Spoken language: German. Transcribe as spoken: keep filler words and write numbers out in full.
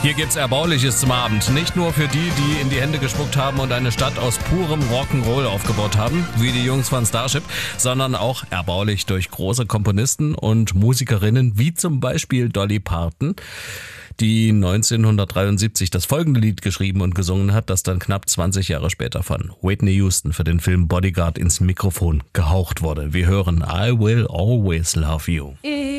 Hier gibt's Erbauliches zum Abend. Nicht nur für die, die in die Hände gespuckt haben und eine Stadt aus purem Rock'n'Roll aufgebaut haben, wie die Jungs von Starship, sondern auch erbaulich durch große Komponisten und Musikerinnen, wie zum Beispiel Dolly Parton, die neunzehnhundertdreiundsiebzig das folgende Lied geschrieben und gesungen hat, das dann knapp zwanzig Jahre später von Whitney Houston für den Film Bodyguard ins Mikrofon gehaucht wurde. Wir hören I Will Always Love You.